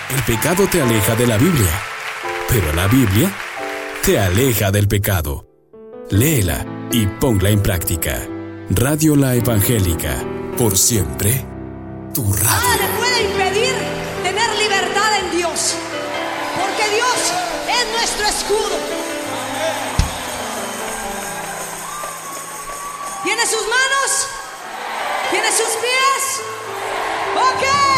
El pecado te aleja de la Biblia, pero la Biblia te aleja del pecado. Léela y ponla en práctica. Radio La Evangélica, por siempre, tu radio. Nada le puede impedir tener libertad en Dios, porque Dios es nuestro escudo. ¿Tiene sus manos? ¿Tiene sus pies? ¡Ok!